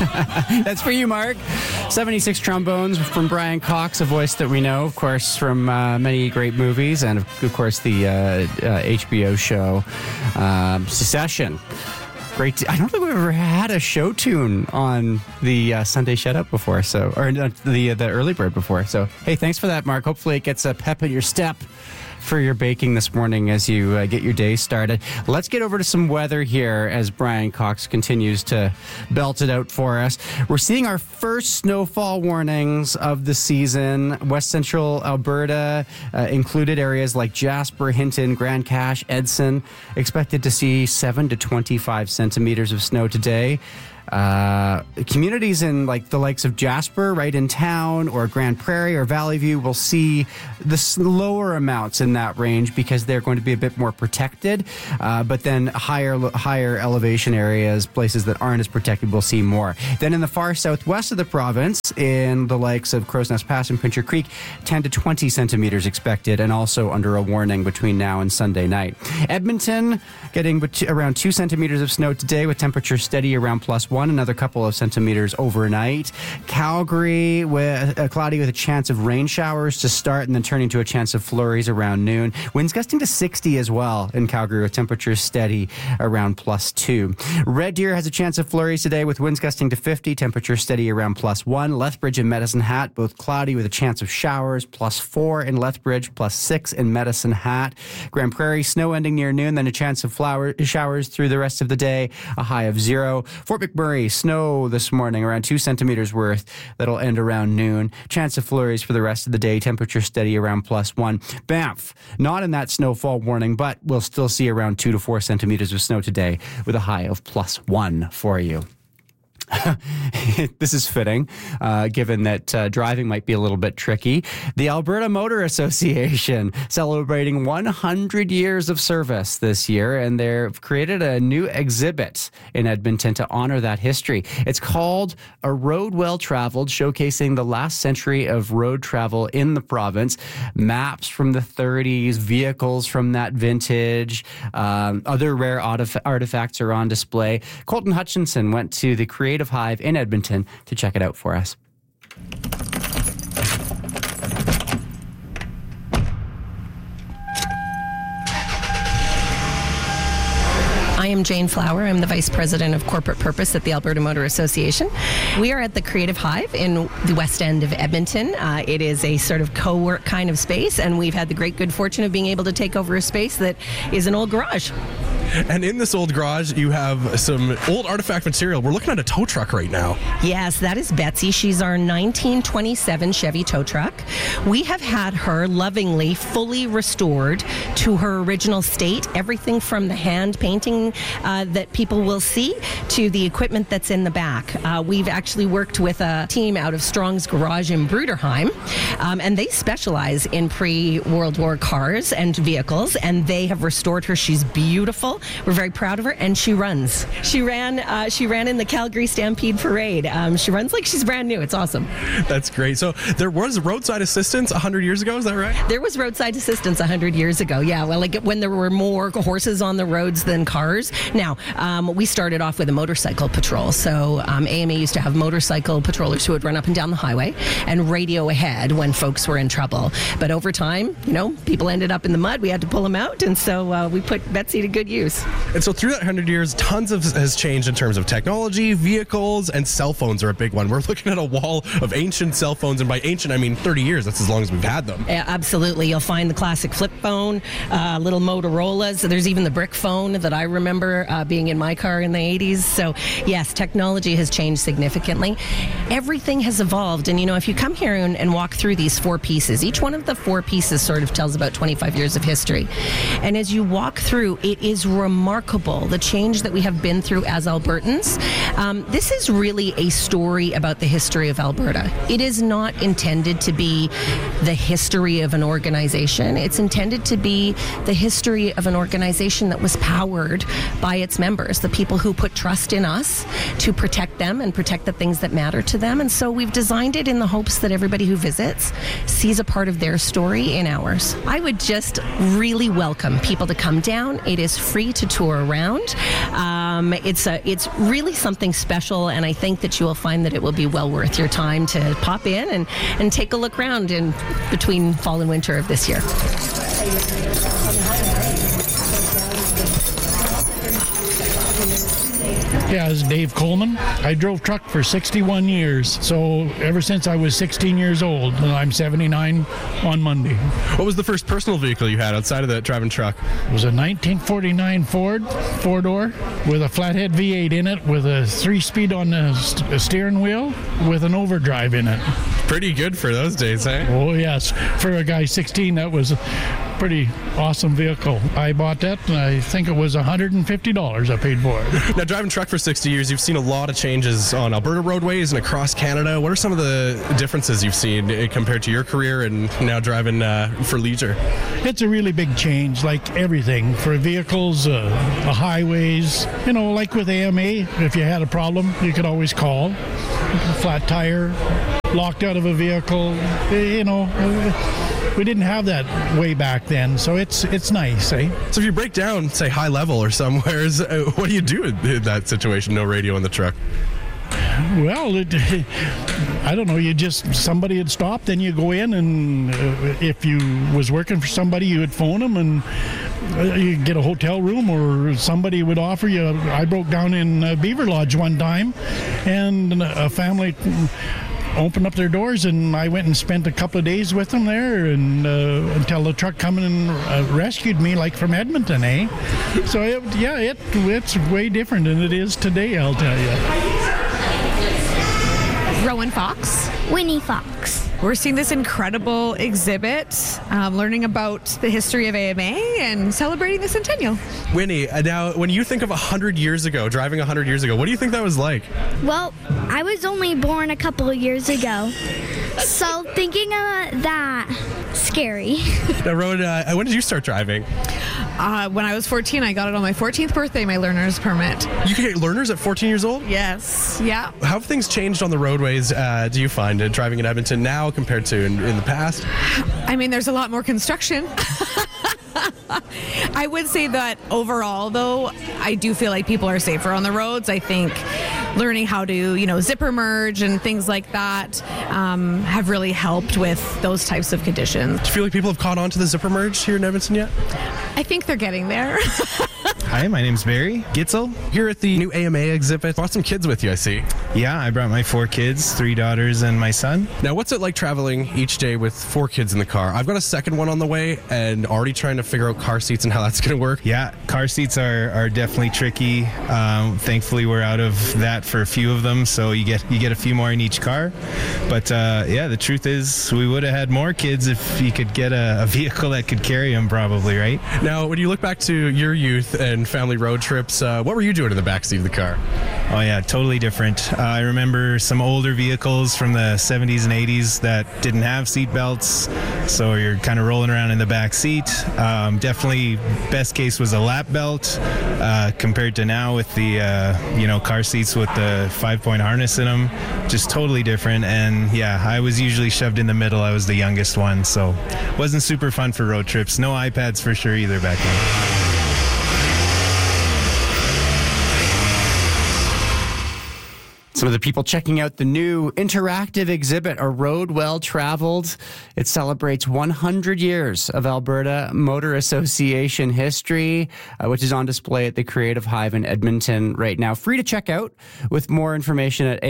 That's for you, Mark. 76 trombones from Brian Cox, a voice that we know, of course, from many great movies, and of course the HBO show Succession. Great. I don't think we've ever had a show tune on the Sunday Shut Up before, or the Early Bird before. So, hey, thanks for that, Mark. Hopefully it gets a pep in your step for your baking this morning as you get your day started. Let's get over to some weather here as Brian Cox continues to belt it out for us. We're seeing our first snowfall warnings of the season. West Central Alberta included areas like Jasper, Hinton, Grande Cache, Edson. Expected to see 7 to 25 centimeters of snow today. Communities in like the likes of Jasper, right in town, or Grand Prairie or Valley View will see the lower amounts in that range because they're going to be a bit more protected. But then higher elevation areas, places that aren't as protected, will see more. Then in the far southwest of the province, in the likes of Crow's Nest Pass and Pincher Creek, 10 to 20 centimeters expected, and also under a warning between now and Sunday night. Edmonton getting around 2 centimeters of snow today, with temperatures steady around +1. Another couple of centimeters overnight. Calgary, cloudy with a chance of rain showers to start, and then turning to a chance of flurries around noon. Winds gusting to 60 as well in Calgary, with temperatures steady around +2. Red Deer has a chance of flurries today, with winds gusting to 50, temperatures steady around +1. Lethbridge and Medicine Hat, both cloudy with a chance of showers, +4 in Lethbridge, +6 in Medicine Hat. Grand Prairie, snow ending near noon, then a chance of showers through the rest of the day, a high of 0. Fort McMurray, snow this morning, around 2 centimeters worth. That'll end around noon. Chance of flurries for the rest of the day. Temperature steady around +1. Banff, not in that snowfall warning, but we'll still see around 2 to 4 centimeters of snow today, with a high of +1 for you. This is fitting, given that driving might be a little bit tricky. The Alberta Motor Association celebrating 100 years of service this year, and they've created a new exhibit in Edmonton to honor that history. It's called A Road Well Traveled, showcasing the last century of road travel in the province. Maps from the 30s, vehicles from that vintage, other rare artifacts are on display. Colton Hutchinson went to the Creative Hive in Edmonton to check it out for us. I am Jane Flower. I'm the Vice President of Corporate Purpose at the Alberta Motor Association. We are at the Creative Hive in the west end of Edmonton. It is a sort of co-work kind of space, and we've had the great good fortune of being able to take over a space that is an old garage. And in this old garage, you have some old artifact material. We're looking at a tow truck right now. Yes, that is Betsy. She's our 1927 Chevy tow truck. We have had her lovingly fully restored to her original state. Everything from the hand painting that people will see to the equipment that's in the back. We've actually worked with a team out of Strong's Garage in Bruderheim, and they specialize in pre-World War cars and vehicles, and they have restored her. She's beautiful. We're very proud of her, and she runs. She ran in the Calgary Stampede Parade. She runs like she's brand new. It's awesome. That's great. So there was roadside assistance 100 years ago, is that right? There was roadside assistance 100 years ago, yeah. Well, like when there were more horses on the roads than cars. Now, we started off with a motorcycle patrol. So AMA used to have motorcycle patrollers who would run up and down the highway and radio ahead when folks were in trouble. But over time, people ended up in the mud. We had to pull them out, and so we put Betsy to good use. And so through that 100 years, tons has changed in terms of technology, vehicles, and cell phones are a big one. We're looking at a wall of ancient cell phones, and by ancient, I mean 30 years. That's as long as we've had them. Yeah, absolutely. You'll find the classic flip phone, little Motorola's. There's even the brick phone that I remember being in my car in the 80s. So, yes, technology has changed significantly. Everything has evolved. And, if you come here and walk through these 4 pieces, each one of the 4 pieces sort of tells about 25 years of history. And as you walk through, it is remarkable, the change that we have been through as Albertans. This is really a story about the history of Alberta. It is not intended to be the history of an organization. It's intended to be the history of an organization that was powered by its members, the people who put trust in us to protect them and protect the things that matter to them. And so we've designed it in the hopes that everybody who visits sees a part of their story in ours. I would just really welcome people to come down. It is free to tour around. It's really something something special, and I think that you will find that it will be well worth your time to pop in and take a look around in between fall and winter of this year. Yeah, it's Dave Coleman. I drove truck for 61 years, so ever since I was 16 years old, and I'm 79 on Monday. What was the first personal vehicle you had outside of that driving truck? It was a 1949 Ford, four-door, with a flathead V8 in it, with a 3-speed on the steering wheel, with an overdrive in it. Pretty good for those days, eh? Oh, yes. For a guy 16, that was a pretty awesome vehicle. I bought that, and I think it was $150 I paid for it. Now, driving truck for 60 years, you've seen a lot of changes on Alberta roadways and across Canada. What are some of the differences you've seen compared to your career and now driving for leisure? It's a really big change, like everything. For vehicles, the highways, like with AMA, if you had a problem, you could always call. Flat tire, locked out of a vehicle, we didn't have that way back then, so it's nice, eh? So if you break down, say, high level or somewheres, what do you do in that situation, no radio in the truck? Well, I don't know, somebody had stopped, then you go in, and if you was working for somebody, you would phone them, and you get a hotel room, or somebody would offer you. I broke down in Beaver Lodge one time, and a family opened up their doors, and I went and spent a couple of days with them there, and until the truck come in and rescued me, like from Edmonton, eh? So it's way different than it is today, I'll tell you. Rowan Fox. Winnie Fox. We're seeing this incredible exhibit, learning about the history of AMA and celebrating the centennial. Winnie, now when you think of 100 years ago, driving 100 years ago, what do you think that was like? Well, I was only born a couple of years ago, so thinking of that, scary. Now, Rowan, when did you start driving? When I was 14, I got it on my 14th birthday, my learner's permit. You can get learners at 14 years old? Yes, yeah. How have things changed on the roadways, do you find, driving in Edmonton now compared to in the past? I mean, there's a lot more construction. I would say that overall, though, I do feel like people are safer on the roads. I think learning how to, zipper merge and things like that have really helped with those types of conditions. Do you feel like people have caught on to the zipper merge here in Edmonton yet? I think they're getting there. Hi, my name's Barry Gitzel. Here at the new AMA exhibit. Brought some kids with you, I see. Yeah, I brought my 4 kids, 3 daughters and my son. Now, what's it like traveling each day with 4 kids in the car? I've got a second one on the way and already trying to figure out car seats and how that's going to work. Yeah, car seats are definitely tricky. Thankfully, we're out of that for a few of them, so you get a few more in each car. But the truth is, we would have had more kids if you could get a vehicle that could carry them, probably, right? Now, when you look back to your youth and family road trips, what were you doing in the backseat of the car? Oh yeah, totally different. I remember some older vehicles from the 70s and 80s that didn't have seat belts, so you're kind of rolling around in the back seat. Definitely, best case was a lap belt compared to now with the car seats with the 5-point harness in them. Just totally different. And yeah, I was usually shoved in the middle. I was the youngest one, so wasn't super fun for road trips. No iPads for sure either back then. Some of the people checking out the new interactive exhibit, A Road Well Traveled. It celebrates 100 years of Alberta Motor Association history, which is on display at the Creative Hive in Edmonton right now. Free to check out with more information at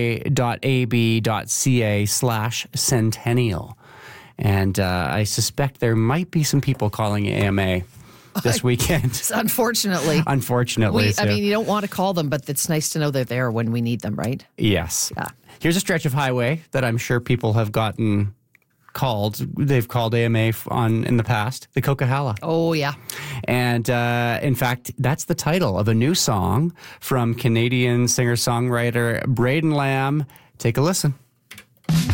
ama.ab.ca/centennial. And I suspect there might be some people calling AMA this weekend. Unfortunately. Unfortunately. You don't want to call them, but it's nice to know they're there when we need them, right? Yes. Yeah. Here's a stretch of highway that I'm sure people have gotten called. They've called AMA on in the past, the Coquihalla. Oh, yeah. And in fact, that's the title of a new song from Canadian singer-songwriter Braden Lamb. Take a listen.